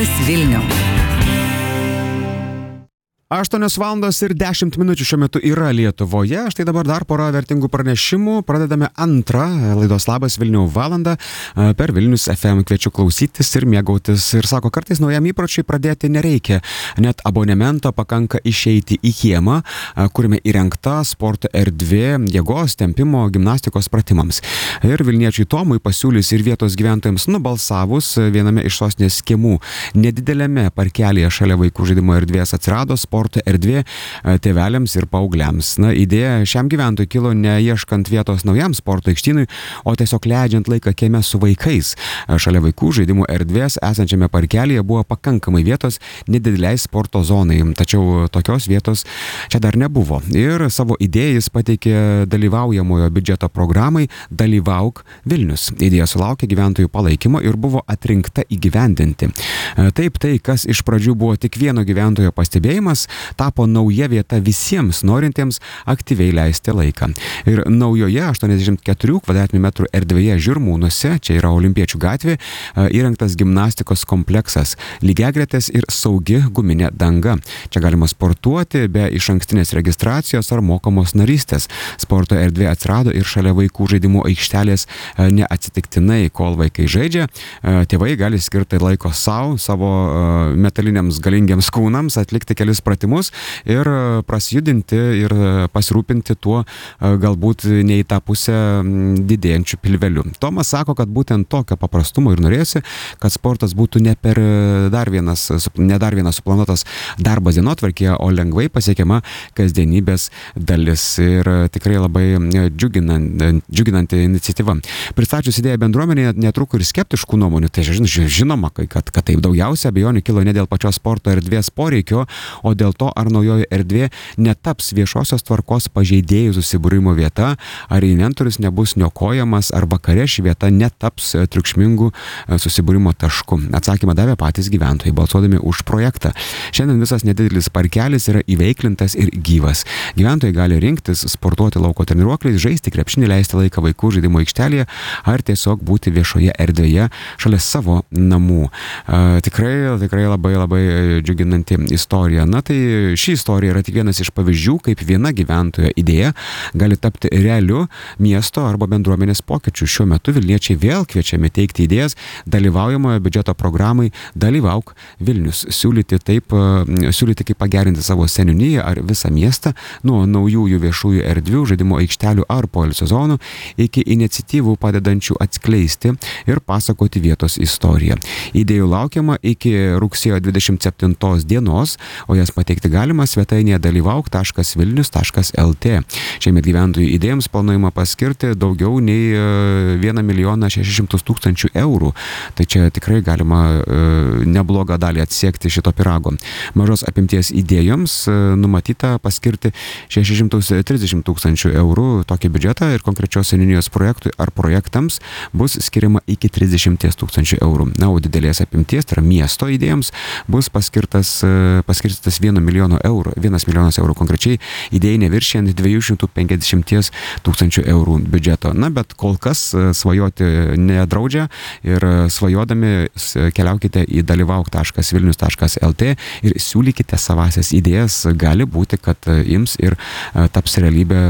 Labas Vilniau. 8:10 šiuo metu yra Lietuvoje. Štai dabar dar pora vertingų pranešimų. Pradedame antrą laidos Labas Vilniau valandą. Per Vilnius FM kviečiu klausytis ir mėgautis. Ir sako, kartais naujam įpročiui pradėti nereikia. Net abonemento pakanka išeiti į kiemą, kuriame įrengta sporto erdvė jėgos, tempimo, gimnastikos pratimams. Ir Vilniečiui Tomui pasiūlys ir vietos gyventojams nubalsavus viename iš sostinės kiemų nedidelėme parkelėje šalia vaikų žaidimo erdvės atsirado sporto erdvė tėveliams ir paaugliams. Na, idėja šiam gyventojui kilo neieškant vietos naujam sporto aikštynui, o tiesiog leidžiant laiką kieme su vaikais. Šalia vaikų žaidimų erdvės esančiame parkelėje buvo pakankamai vietos nedideliai sporto zonai, tačiau tokios vietos čia dar nebuvo. Ir savo idėją jis pateikė dalyvaujamojo biudžeto programai Dalyvauk Vilnius. Idėja sulaukė gyventojų palaikymo ir buvo atrinkta įgyvendinti. Taip, tai, kas iš pradžių buvo tik vieno gyventojo pastebėjimas, tapo nauja vieta visiems norintiems aktyviai leisti laiką. Ir naujoje 84 m2 erdvėje Žirmūnuose, čia yra Olimpiečių gatvė, įrengtas gimnastikos kompleksas, lygiagretės ir saugi guminė danga. Čia galima sportuoti be išankstinės registracijos ar mokamos narystės. Sporto erdvė atsirado ir šalia vaikų žaidimų aikštelės neatsitiktinai, kol vaikai žaidžia. Tėvai gali skirti laiko savo metaliniams galingiams kūnams, atlikti kelis pratimus ir prasijudinti ir pasirūpinti tuo galbūt ne į tą pusę didėjančių pilvelių. Tomas sako, kad būtent tokio paprastumo ir norėjosi, kad sportas būtų ne dar vienas suplanuotas darbas dienotvarkėje, o lengvai pasiekiama kasdienybės dalis. Ir tikrai labai džiuginanti iniciatyva. Pristačius idėją bendruomenėje netruko ir skeptiškų nuomonių. Tai žinoma, kad taip daugiausia abejonių kilo ne dėl pačios sporto erdvės poreikio, o dėl to, ar naujoji erdvė netaps viešosios tvarkos pažeidėjų susibūrimo vieta, ar inventorius nebus niokojamas, ar vakare ši vieta netaps triukšmingų susibūrimo tašku. Atsakymą davė patys gyventojai, balsuodami už projektą. Šiandien visas nedidelis parkelis yra įveiklintas ir gyvas. Gyventojai gali rinktis, sportuoti lauko treniruokliais, žaisti krepšinį, leisti laiką vaikų žaidimo aikštelėje, ar tiesiog būti viešoje erdvėje šalia savo namų. Tikrai labai džiuginanti istorija. Na tai ši istorija yra tik vienas iš pavyzdžių, kaip viena gyventojo idėja gali tapti realiu miesto arba bendruomenės pokyčiu. Šiuo metu Vilniečiai vėl kviečiami teikti idėjas dalyvaujamojo biudžeto programai Dalyvauk Vilnius. Siūlyti kaip pagerinti savo seniūniją ar visą miestą nuo naujųjų viešųjų erdvių, žaidimo aikštelių ar poilsio zonų iki iniciatyvų padedančių atskleisti ir pasakoti vietos istoriją. Idėjų laukiama iki rugsėjo 27 dienos, o jas pateikti galima svetainėje dalyvauk.vilnius.lt. Šiemet gyventojų idėjams planuojama paskirti daugiau nei 1 600 000 eurų. Tai čia tikrai galima neblogą dalį atsiekti šito pirago. Mažos apimties idėjoms numatyta paskirti 630 000 eurų tokį biudžetą ir konkrečios seniūnijos projektui ar projektams bus skiriama iki 30 000 eurų. Na, o didelės apimties, tai yra miesto idėjams, bus paskirtas 1 milijono eurų. 1 milijonas eurų konkrečiai idėjai neviršijant 250 000 eurų biudžeto. Na, bet kol kas svajoti nedraudžia ir svajodami keliaukite į dalyvauk.vilnius.lt ir siūlykite savasias idėjas. Gali būti, kad ims ir taps realybė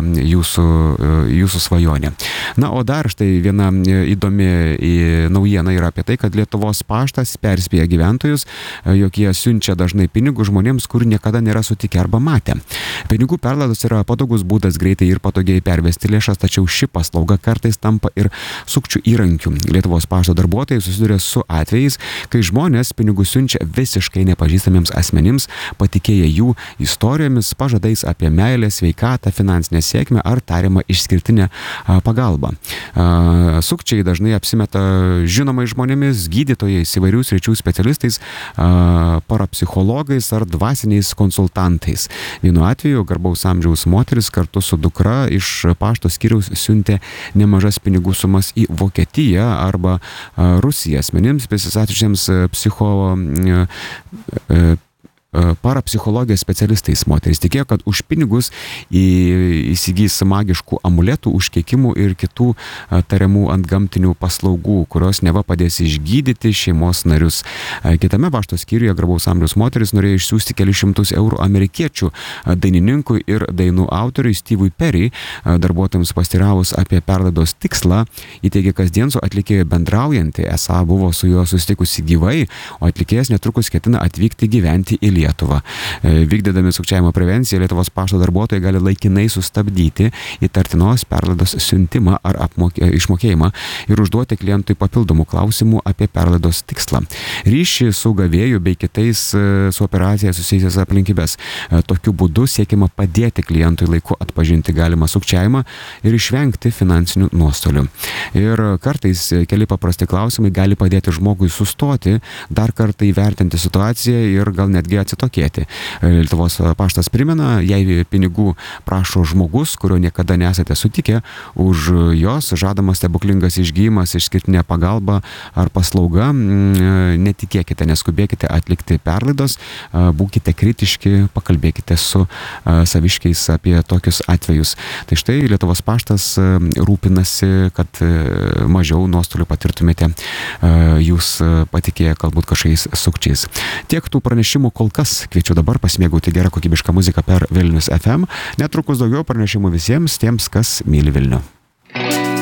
jūsų svajonė. Na, o dar štai viena įdomi naujiena yra apie tai, kad Lietuvos paštas perspėja gyventojus, jog jie siunčia dažnai pinigus žmonėms, kurių niekada nėra sutikę arba matę. Pinigų perlaidos yra patogus būdas greitai ir patogiai pervesti lėšas, tačiau ši paslauga kartais tampa ir sukčių įrankiu. Lietuvos pašto darbuotojai susiduria su atvejais, kai žmonės pinigus siunčia visiškai nepažįstamiems asmenims, patikėję jų istorijomis, pažadais apie meilę, sveikatą, finansinę sėkmę ar tariamą išskirtinę pagalbą. Sukčiai dažnai apsimeta žinomais žmonėmis, gydytojais, įvairių sričių specialistais, parapsichologais ar dvasiniais konsultantais. Vienu atveju garbaus amžiaus moteris kartu su dukra iš pašto skyriaus siuntė nemažas pinigų sumas į Vokietiją arba Rusiją asmenims prisistačiusiems parapsichologijos specialistais. Moteris tikėjo, kad už pinigus įsigys magiškų amuletų, užkeikimų ir kitų tariamų antgamtinių paslaugų, kurios neva padės išgydyti šeimos narius. Kitame pašto skyriuje garbaus amžiaus moteris norėjo išsiųsti kelius šimtus eurų amerikiečių dainininkui ir dainų autoriui Steve'ui Perry. Darbuotojams pastiravus apie perlaidos tikslą, įteigė kasdien su atlikėju bendraujantį, esą buvo su juo susitikusi gyvai, o atlikėjas netrukus ketina atvykti gyventi į Lietuvą. Vykdydami sukčiavimo prevenciją, Lietuvos pašto darbuotojai gali laikinai sustabdyti įtartinos perlaidos siuntimą ar išmokėjimą ir užduoti klientui papildomų klausimų apie perlaidos tikslą, ryšį su gavėju bei kitais su operacija susijusias aplinkybės. Tokiu būdu siekiama padėti klientui laiku atpažinti galimą sukčiavimą ir išvengti finansinių nuostolių. Ir kartais keli paprasti klausimai gali padėti žmogui sustoti, dar kartą įvertinti situaciją ir gal netgi atsitokėti. Lietuvos paštas primena, jei pinigų prašo žmogus, kurio niekada nesate sutikę, už jos žadamas stebuklingas išgyjimas, išskirtinė pagalba ar paslauga, netikėkite, neskubėkite atlikti perlaidos, būkite kritiški, pakalbėkite su saviškiais apie tokius atvejus. Tai štai Lietuvos paštas rūpinasi, kad mažiau nuostolių patirtumėte jūs patikėję galbūt kažkokiais sukčiais. Tiek tų pranešimų kol kas. Kviečiu dabar pasimėgauti gerą kokybišką muziką per Vilnius FM. Netrukus daugiau pranešimų visiems tiems, kas myli Vilnių.